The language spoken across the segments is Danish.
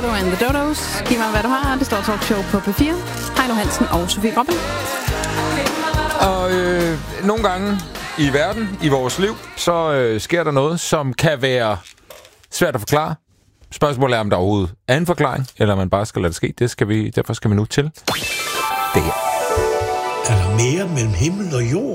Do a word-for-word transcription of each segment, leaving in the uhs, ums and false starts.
And the Dodos. Giv mig, hvad du har. Det står talkshow på P fire. Heino Hansen og Sofie Gråbøl. Og øh, nogle gange i verden, i vores liv, så øh, sker der noget, som kan være svært at forklare. Spørgsmålet er, om der overhovedet er en forklaring, eller om man bare skal lade det ske. Det skal vi, derfor skal vi nu til det her. Er der mere mellem himmel og jord?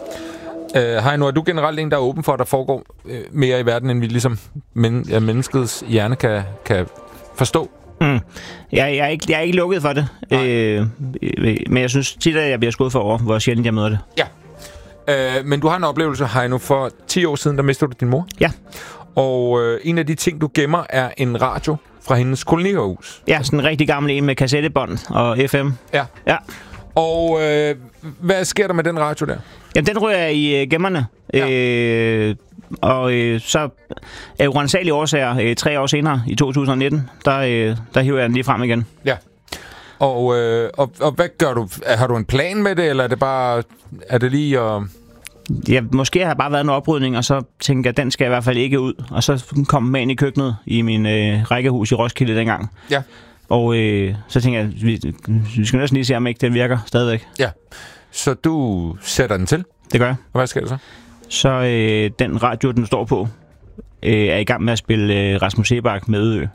Øh, Heino, er du generelt en, der er åben for, at der foregår øh, mere i verden, end vi ligesom men, ja, menneskets hjerne kan, kan forstå? Mm. Jeg, jeg, er ikke, jeg er ikke lukket for det, øh, men jeg synes tit, at jeg bliver skudt for over, hvor sjældent jeg møder det. Ja. Øh, men du har en oplevelse, Heino, for ti år siden, der mistede du din mor. Ja. Og øh, en af de ting, du gemmer, er en radio fra hendes kolonihus. Ja, sådan en rigtig gammel en med kassettebånd og F M. Ja. Ja. Og øh, hvad sker der med den radio der? Jamen, den ryger i øh, gemmerne. Ja. Øh, og øh, så af uransagelige årsager, øh, tre år senere, i to tusind nitten, der, øh, der hiver jeg den lige frem igen. Ja. Og, øh, og, og hvad gør du? Har du en plan med det, eller er det bare... Er det lige at... Ja, måske har jeg bare været en oprydning, og så tænker jeg, den skal i hvert fald ikke ud. Og så kom den med ind i køkkenet i min øh, rækkehus i Roskilde dengang. Ja. Og øh, så tænker jeg, vi, vi skal næsten lige se, om ikke den virker stadigvæk. Ja. Så du sætter den til? Det gør jeg. Og hvad sker der så? Så øh, den radio, den står på, øh, er i gang med at spille øh, Rasmus Seebach med Ødeø.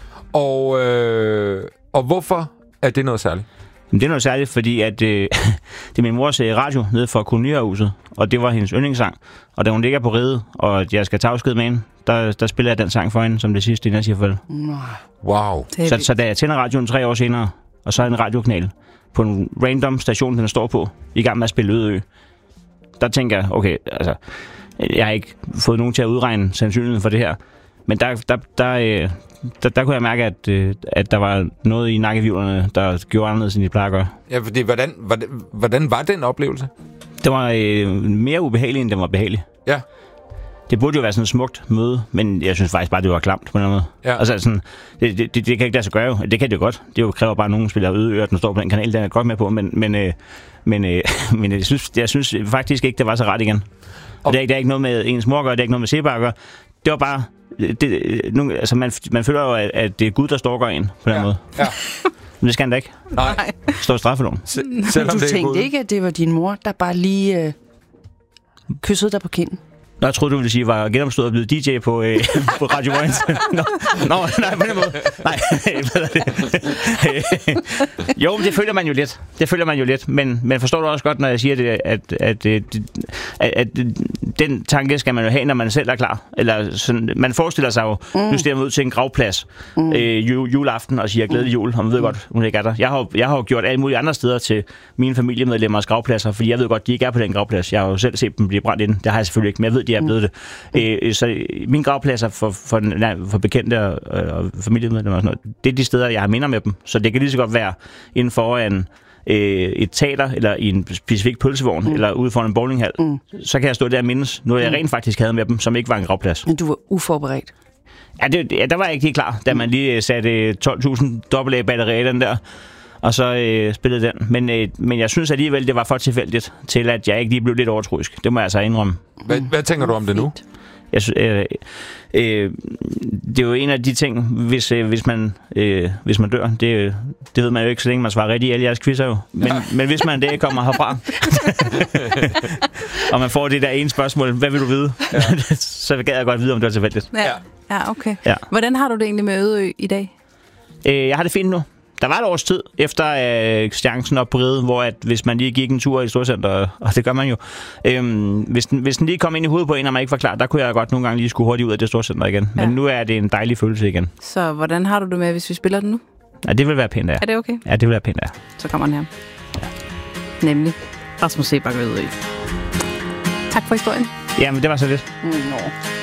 Og, øh, og hvorfor er det noget særligt? Jamen, det er noget særligt, fordi at, øh, det er min mors radio nede for kolonihuset, og det var hendes yndlingssang. Og da hun ligger på riget, og jeg skal tage afsked med hende, der, der spiller jeg den sang for hende, som det sidste, inden jeg siger farvel. Wow. Så, så da jeg tænder radioen tre år senere, og så er en radiokanal på en random station, den står på, i gang med at spille Ødeø, der tænker jeg, okay, altså, jeg har ikke fået nogen til at udregne sandsynligheden for det her, men der, der, der, øh, der, der kunne jeg mærke, at, øh, at der var noget i nakkevivlerne, der gjorde anderledes, end de plejer at gøre. Ja, fordi hvordan, hvordan, hvordan var den oplevelse? Det var øh, mere ubehageligt, end det var behageligt. Ja. Det burde jo være sådan et smukt møde, men jeg synes faktisk bare, det var klamt på en måde. Ja. Altså sådan, det, det, det, det kan ikke lade sig gøre jo. Det kan det jo godt. Det jo kræver bare, at nogen spiller Ødeø, og den står på den kanal, den er jeg godt med på, men, men, øh, men, øh, men jeg, synes, jeg synes faktisk ikke, det var så ret igen. Og det er, det er ikke noget med ens mor at gøre, det er ikke noget med Seebach at gøre. Det var bare... Det, nu, altså man, man føler jo, at, at det er Gud, der stalker en på den ja. måde. Ja. Men det skal han da ikke. Nej. Står straffeloven. S- Men du tænkte ikke, at det var din mor, der bare lige øh, kyssede dig på kinden? Nå, jeg troede, du ville sige, var genopstået og blevet D J på, øh, på Radio Vojens. Nå, nå, nej, på den måde. Nej, hvad er det? Jo, men det føler man jo lidt. Det føler man jo lidt. Men, men forstår du også godt, når jeg siger det, at, at, at, at, at den tanke skal man jo have, når man selv er klar. Eller sådan, man forestiller sig jo, mm. nu stiller man ud til en gravplads mm. øh, juleaften og siger glædelig jul, og man ved godt, hun ikke er der. Jeg har, jeg har jo gjort alle mulige andre steder til mine familiemedlemmers gravpladser, fordi jeg ved godt, de ikke er på den gravplads. Jeg har jo selv set dem blive brændt inden. Det har jeg selvfølgelig ikke, men jeg ved, de er blevet det. Mm. Øh, så mine gravpladser for, for, nej, for bekendte og, og familiemedlemmer og sådan noget, det er de steder, jeg har minder med dem. Så det kan lige så godt være inden for en, øh, et teater, eller i en specifik pølsevogn, mm. eller ude foran en bowlinghal. Mm. Så kan jeg stå der og mindes noget, jeg rent faktisk havde med dem, som ikke var en gravplads. Men du var uforberedt? Ja, det, ja der var jeg ikke helt klar, da man lige satte tolv tusind dobbelt A-batterier i den der. Og så øh, spillede den. Men, øh, men jeg synes alligevel, det var for tilfældigt til, at jeg ikke lige blev lidt overtroisk. Det må jeg altså indrømme. Hvad, hvad tænker du om det nu? Jeg synes, øh, øh, det er jo en af de ting, hvis, øh, hvis, man, øh, hvis man dør. Det, det ved man jo ikke, så længe man svarer rigtigt i alle jeres quizzer jo. Men, ja. men hvis man det kommer herfra, og man får det der ene spørgsmål, hvad vil du vide? Ja. Så gad jeg godt vide, om det var tilfældigt. Ja, ja okay. Ja. Hvordan har du det egentlig med Ødeø i dag? Øh, jeg har det fint nu. Der var et års tid efter øh, chancen op på riget, hvor at, hvis man lige gik en tur i Storcenter, og det gør man jo, øhm, hvis, den, hvis den lige kom ind i hovedet på en, og man ikke var klar, der kunne jeg godt nogle gange lige skulle hurtigt ud af det Storcenter igen. Ja. Men nu er det en dejlig følelse igen. Så hvordan har du det med, hvis vi spiller den nu? Ja, det vil være pænt af. Er det okay? Ja, det vil være pænt af. Så kommer den her. Ja. Nemlig Rasmus Seebach Ødeø. Tak for historien. Jamen, det var så lidt. Mm, no.